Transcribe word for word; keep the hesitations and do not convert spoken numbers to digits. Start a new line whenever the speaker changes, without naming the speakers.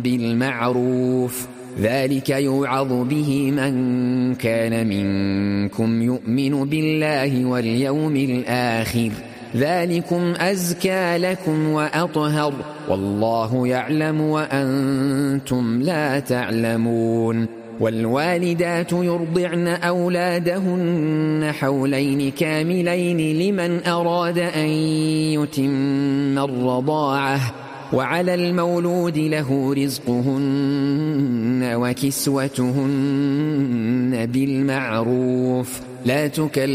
بالمعروف ذلك يوعظ به من كان منكم يؤمن بالله واليوم الآخر ذلكم أزكى لكم وأطهر والله يعلم وأنتم لا تعلمون. والوالدات يرضعن أولادهن حولين كاملين لمن أراد أن يتم الرضاعة وعلى المولود له رزقهن وكسوتهن بالمعروف لا تكلف